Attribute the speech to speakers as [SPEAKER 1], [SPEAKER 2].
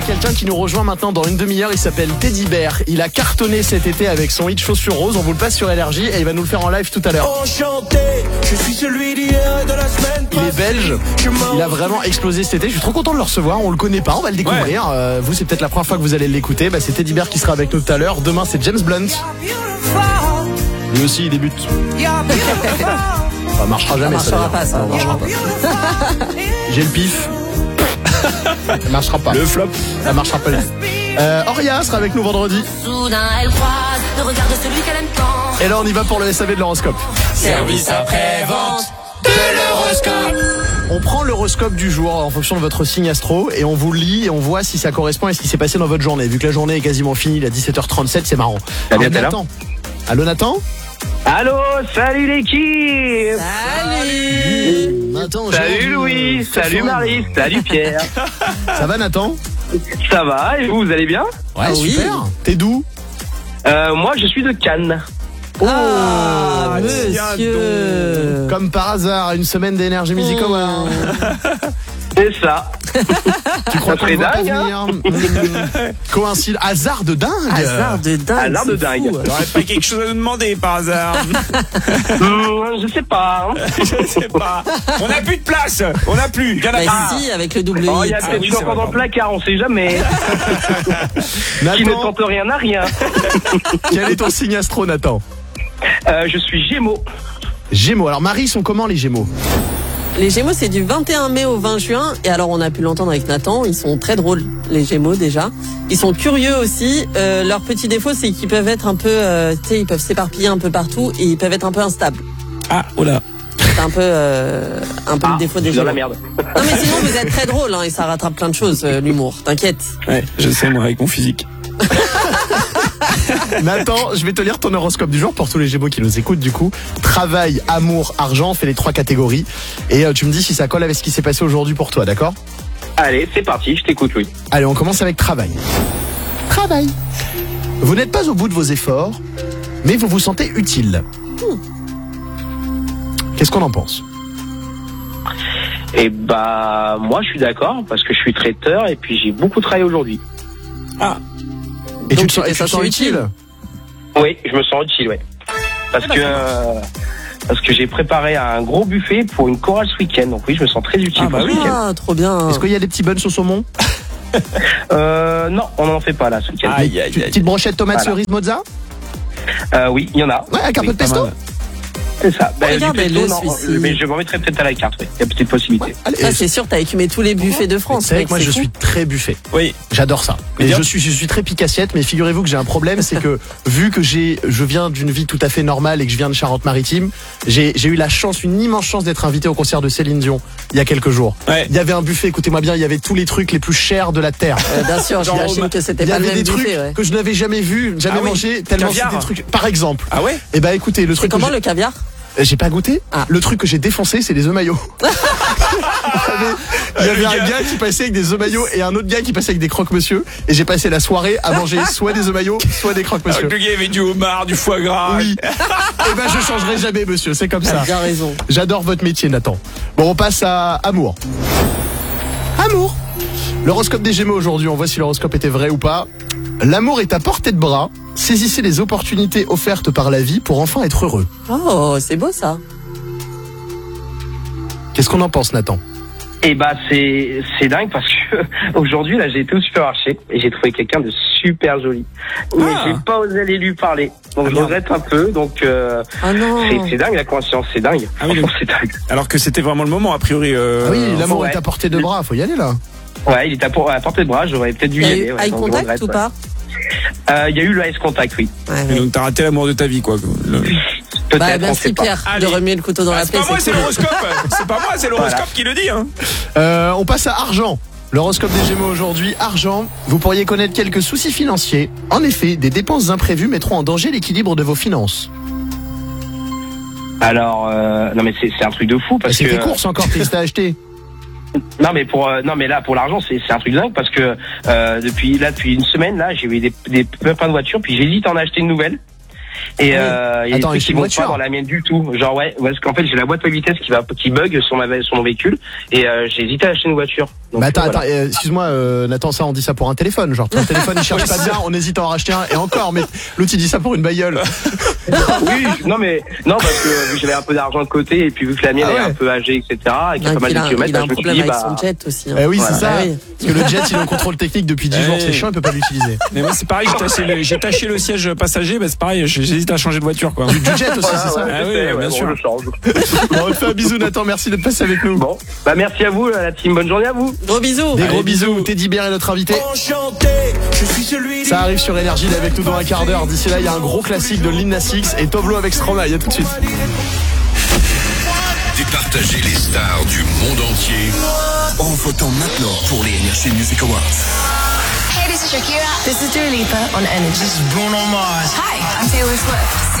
[SPEAKER 1] Quelqu'un qui nous rejoint maintenant dans une demi-heure, il s'appelle Teddy Bear. Il a cartonné cet été avec son hit Chaussures Roses. On vous le passe sur LRJ et il va nous le faire en live tout à l'heure.
[SPEAKER 2] Enchanté, je suis celui d'hier et de la semaine.
[SPEAKER 1] Il est belge, il a vraiment explosé cet été. Je suis trop content de le recevoir, on le connaît pas, on va le découvrir. Ouais. Vous, c'est peut-être la première fois que vous allez l'écouter. C'est Teddy Bear qui sera avec nous tout à l'heure. Demain, c'est James Blunt. Lui aussi, il débute. Ça marchera jamais, ça marchera pas. Non, marchera pas. J'ai le pif. Ça marchera pas.
[SPEAKER 3] Le flop.
[SPEAKER 1] Ça marchera pas. Auria sera avec nous vendredi.
[SPEAKER 4] Soudain elle croise le regard de celui qu'elle aime tant.
[SPEAKER 1] Et là on y va pour le SAV de l'horoscope.
[SPEAKER 4] Service après-vente de l'horoscope.
[SPEAKER 1] On prend l'horoscope du jour en fonction de votre signe astro et on vous le lit et on voit si ça correspond à ce qui s'est passé dans votre journée. Vu que la journée est quasiment finie, il est à 17h37, c'est marrant. Nathan. Allô Nathan.
[SPEAKER 5] Allô, salut l'équipe.
[SPEAKER 4] Salut
[SPEAKER 1] Nathan,
[SPEAKER 5] salut Louis, salut Marie, salut Pierre.
[SPEAKER 1] Ça va Nathan?
[SPEAKER 5] Ça va, et vous allez bien?
[SPEAKER 1] Ouais, super. T'es d'où?
[SPEAKER 5] Moi je suis de Cannes.
[SPEAKER 4] Ah, monsieur.
[SPEAKER 1] Comme par hasard, une semaine d'énergie Music Award.
[SPEAKER 5] C'est ça.
[SPEAKER 1] Tu crois
[SPEAKER 5] ça serait dingue, hein?
[SPEAKER 1] Coïncide, hasard de dingue.
[SPEAKER 4] Hasard de dingue.
[SPEAKER 5] Hasard de dingue.
[SPEAKER 3] T'aurais pas quelque chose à nous demander par hasard?
[SPEAKER 5] Je sais pas.
[SPEAKER 3] Je sais pas. On a plus de place. On a plus. Il y en a pas.
[SPEAKER 4] Si, avec le double
[SPEAKER 5] Oh, il y
[SPEAKER 4] hit.
[SPEAKER 5] a peut-être une encore dans le placard, on sait jamais. Qui ne tente rien n'a rien.
[SPEAKER 1] Quel est ton signe astro, Nathan?
[SPEAKER 5] Je suis Gémeaux.
[SPEAKER 1] Gémeaux. Alors Marie, ils sont comment les Gémeaux?
[SPEAKER 4] Les Gémeaux, c'est du 21 mai au 20 juin. Et alors, on a pu l'entendre avec Nathan. Ils sont très drôles, les Gémeaux, déjà. Ils sont curieux aussi. Leur petit défaut, c'est qu'ils peuvent être un peu, ils peuvent s'éparpiller un peu partout et ils peuvent être un peu instables.
[SPEAKER 3] Ah, oh là.
[SPEAKER 4] C'est un peu le défaut des Gémeaux.
[SPEAKER 5] Dans la merde.
[SPEAKER 4] Non, mais sinon, vous êtes très drôle, et ça rattrape plein de choses, l'humour. T'inquiète.
[SPEAKER 3] Ouais, je sais, moi, avec mon physique.
[SPEAKER 1] Nathan, je vais te lire ton horoscope du jour pour tous les Gémeaux qui nous écoutent du coup. Travail, amour, argent, on fait les 3 catégories. Et tu me dis si ça colle avec ce qui s'est passé aujourd'hui pour toi, d'accord?
[SPEAKER 5] Allez, c'est parti, je t'écoute Louis.
[SPEAKER 1] Allez, on commence avec travail. Travail. Vous n'êtes pas au bout de vos efforts, mais vous vous sentez utile. Qu'est-ce qu'on en pense?
[SPEAKER 5] Et moi je suis d'accord parce que je suis traiteur et puis j'ai beaucoup travaillé aujourd'hui.
[SPEAKER 3] Ah.
[SPEAKER 1] Et
[SPEAKER 4] donc,
[SPEAKER 1] tu te sens utile?
[SPEAKER 5] Oui, je me sens utile, ouais. Parce que j'ai préparé un gros buffet pour une chorale ce week-end. Donc oui, je me sens très utile pour ce week-end.
[SPEAKER 4] Ah, trop bien.
[SPEAKER 1] Est-ce qu'il y a des petits buns au saumon?
[SPEAKER 5] Non, on n'en fait pas là ce week-end.
[SPEAKER 1] Petite brochette tomate cerise mozza?
[SPEAKER 5] Oui, il y en a.
[SPEAKER 1] Ouais, avec un peu de pesto?
[SPEAKER 5] C'est ça. Du
[SPEAKER 4] Regardez-le,
[SPEAKER 5] pesto, non,
[SPEAKER 4] celui-ci.
[SPEAKER 5] mais je m'en mettrai peut-être à la carte, oui. Il y a petite possibilité.
[SPEAKER 4] Ça, c'est sûr, t'as écumé tous les buffets de France.
[SPEAKER 1] C'est vrai
[SPEAKER 4] mec,
[SPEAKER 1] que moi
[SPEAKER 4] c'est
[SPEAKER 1] je
[SPEAKER 4] fou.
[SPEAKER 1] suis très buffet.
[SPEAKER 3] Oui.
[SPEAKER 1] J'adore ça. Et je suis très pique-assiette, mais figurez-vous que j'ai un problème, c'est que vu que je viens d'une vie tout à fait normale et que je viens de Charente-Maritime, j'ai eu la chance, une immense chance d'être invité au concert de Céline Dion il y a quelques jours.
[SPEAKER 3] Ouais.
[SPEAKER 1] Il y avait un buffet, écoutez-moi bien, il y avait tous les trucs les plus chers de la terre.
[SPEAKER 4] Bien sûr, j'imagine que c'était
[SPEAKER 1] Il y
[SPEAKER 4] pas le
[SPEAKER 1] avait
[SPEAKER 4] même
[SPEAKER 1] des trucs
[SPEAKER 4] buffet. Ouais.
[SPEAKER 1] que je n'avais jamais vu, jamais mangé, tellement
[SPEAKER 3] Caviar.
[SPEAKER 1] c'était des trucs. Par exemple.
[SPEAKER 3] Ah ouais?
[SPEAKER 1] Et écoutez, le
[SPEAKER 4] C'est
[SPEAKER 1] truc.
[SPEAKER 4] comment le caviar?
[SPEAKER 1] J'ai pas goûté.
[SPEAKER 4] Ah.
[SPEAKER 1] Le truc que j'ai défoncé, c'est les œufs maillots. Il y avait un gars qui passait avec des œufs maillots et un autre gars qui passait avec des croque-monsieur. Et j'ai passé la soirée à manger soit des œufs maillots, soit des croque-monsieur.
[SPEAKER 3] Le gars, il y avait du homard, du foie gras.
[SPEAKER 1] Oui. Et je changerai jamais, monsieur. C'est comme
[SPEAKER 4] T'as
[SPEAKER 1] ça.
[SPEAKER 4] bien raison.
[SPEAKER 1] J'adore votre métier, Nathan. Bon, on passe à amour. Amour. L'horoscope des Gémeaux aujourd'hui, on voit si l'horoscope était vrai ou pas. L'amour est à portée de bras. Saisissez les opportunités offertes par la vie pour enfin être heureux.
[SPEAKER 4] Oh, c'est beau ça.
[SPEAKER 1] Qu'est-ce qu'on en pense, Nathan?
[SPEAKER 5] Et c'est dingue parce que aujourd'hui là j'ai été au supermarché et j'ai trouvé quelqu'un de super joli. Mais j'ai pas osé aller lui parler. Donc je regrette un peu. Donc
[SPEAKER 4] Ah non.
[SPEAKER 5] c'est dingue la coïncidence, c'est dingue.
[SPEAKER 3] Ah oui,
[SPEAKER 5] Franchement, c'est dingue.
[SPEAKER 3] Alors que c'était vraiment le moment, a priori.
[SPEAKER 1] Ah oui, l'amour
[SPEAKER 5] ouais.
[SPEAKER 1] est à portée de bras. Faut y aller là.
[SPEAKER 5] Ouais, il était à portée de bras. J'aurais peut-être dû
[SPEAKER 4] Il
[SPEAKER 5] y
[SPEAKER 4] y a
[SPEAKER 5] aller.
[SPEAKER 4] eu
[SPEAKER 5] Ouais,
[SPEAKER 4] eye
[SPEAKER 5] donc je
[SPEAKER 4] contact
[SPEAKER 5] regrette,
[SPEAKER 4] ou pas?
[SPEAKER 5] Il y a eu le eye contact, oui.
[SPEAKER 4] Ouais.
[SPEAKER 3] Donc t'as raté l'amour de ta vie, quoi.
[SPEAKER 5] Peut-être. on
[SPEAKER 4] Merci
[SPEAKER 5] sait pas.
[SPEAKER 4] Pierre
[SPEAKER 3] Allez.
[SPEAKER 4] de remuer le couteau dans la
[SPEAKER 3] C'est
[SPEAKER 4] plaie.
[SPEAKER 3] pas moi, c'est
[SPEAKER 4] cool.
[SPEAKER 3] l'horoscope. C'est pas moi, c'est l'horoscope qui le dit. Hein.
[SPEAKER 1] On passe à argent. L'horoscope des Gémeaux aujourd'hui, argent. Vous pourriez connaître quelques soucis financiers. En effet, des dépenses imprévues mettront en danger l'équilibre de vos finances.
[SPEAKER 5] Alors, non mais c'est un truc de fou parce
[SPEAKER 1] C'est
[SPEAKER 5] que.
[SPEAKER 1] tes courses encore que t'as acheté.
[SPEAKER 5] Non mais là pour l'argent c'est un truc dingue parce que depuis une semaine là j'ai eu plein de voitures puis j'hésite à en acheter une nouvelle. Et il y a des
[SPEAKER 1] Attends,
[SPEAKER 5] trucs qui
[SPEAKER 1] une
[SPEAKER 5] vont
[SPEAKER 1] voiture
[SPEAKER 5] pas dans la mienne du tout. Genre parce qu'en fait j'ai la boîte à vitesse qui bug sur mon véhicule et j'ai hésité à acheter une voiture. Donc,
[SPEAKER 1] Mais attends,
[SPEAKER 5] voilà.
[SPEAKER 1] excuse-moi, Nathan, ça on dit ça pour un téléphone, genre ton téléphone il cherche pas bien, on hésite à en racheter un et encore, mais l'autre il dit ça pour une bagnole.
[SPEAKER 5] Oui, non parce que vu que j'avais un peu d'argent de côté et puis vu que la mienne
[SPEAKER 1] Ah ouais.
[SPEAKER 5] est un peu âgée, etc. et qu'il y a
[SPEAKER 4] Non,
[SPEAKER 5] pas mal
[SPEAKER 4] il
[SPEAKER 5] de
[SPEAKER 4] a
[SPEAKER 5] kilomètres,
[SPEAKER 4] il a
[SPEAKER 5] je
[SPEAKER 4] un
[SPEAKER 5] me suis
[SPEAKER 4] problème
[SPEAKER 5] dit
[SPEAKER 4] avec son jet aussi. Hein.
[SPEAKER 1] Oui, c'est ça.
[SPEAKER 4] Ah oui.
[SPEAKER 1] Parce que le jet il est en contrôle technique depuis 10 jours,
[SPEAKER 3] Ouais.
[SPEAKER 1] c'est chiant, il peut pas l'utiliser.
[SPEAKER 3] Mais moi, c'est pareil, j'ai taché le siège passager, bah, c'est pareil, j'hésite à changer de voiture, quoi.
[SPEAKER 1] Du jet aussi, c'est ça.
[SPEAKER 3] Ah oui, bien sûr.
[SPEAKER 5] Je change.
[SPEAKER 1] Bon, on te fait un bisou, Nathan, merci d'être passé avec nous.
[SPEAKER 5] Bon, bah merci à vous la team, bonne journée à vous.
[SPEAKER 4] Gros bisous.
[SPEAKER 1] Des gros
[SPEAKER 3] Allez,
[SPEAKER 1] bisous,
[SPEAKER 3] bisous.
[SPEAKER 1] Teddy Bear est notre invité.
[SPEAKER 2] Enchanté, je suis celui
[SPEAKER 1] Ça arrive sur Énergie, il est avec nous dans un quart d'heure. D'ici là, il y a un gros classique de Lil Nas X et Toblo avec Stromae. À tout de suite.
[SPEAKER 6] Départager les stars du monde entier en votant maintenant pour les Energy Music Awards.
[SPEAKER 7] Hey, this is Shakira.
[SPEAKER 8] This is Dua Lipa on Energy.
[SPEAKER 2] Bruno Mars.
[SPEAKER 7] Hi, I'm Taylor Swift.